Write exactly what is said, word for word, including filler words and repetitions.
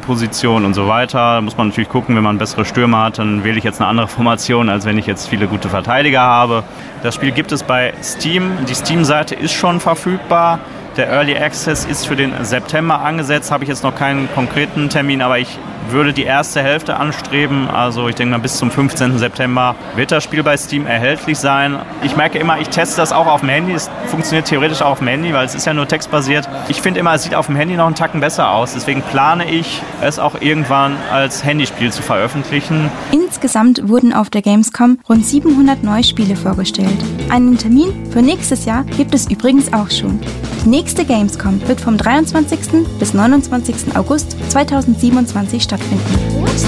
Position und so weiter. Da muss man natürlich gucken, wenn man bessere Stürmer hat, dann wähle ich jetzt eine andere Formation, als wenn ich jetzt viele gute Verteidiger habe. Das Spiel gibt es bei Steam. Die Steam-Seite ist schon verfügbar. Der Early Access ist für den September angesetzt, habe ich jetzt noch keinen konkreten Termin, aber ich würde die erste Hälfte anstreben. Also ich denke mal, bis zum fünfzehnten September wird das Spiel bei Steam erhältlich sein. Ich merke immer, ich teste das auch auf dem Handy. Es funktioniert theoretisch auch auf dem Handy, weil es ist ja nur textbasiert. Ich finde immer, es sieht auf dem Handy noch einen Tacken besser aus. Deswegen plane ich, es auch irgendwann als Handyspiel zu veröffentlichen. Insgesamt wurden auf der Gamescom rund siebenhundert neue Spiele vorgestellt. Einen Termin für nächstes Jahr gibt es übrigens auch schon. Die nächste Gamescom wird vom dreiundzwanzigsten bis neunundzwanzigsten August zweitausendsiebenundzwanzig stattfinden.